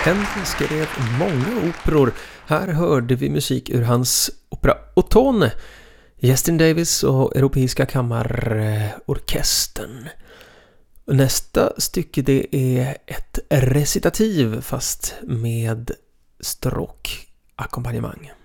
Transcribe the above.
Händel skrev många operor. Här hörde vi musik ur hans opera Ottone, Justin Davis och Europeiska kammarorkestern. Nästa stycke det är ett recitativ fast med stråkackompanjemang.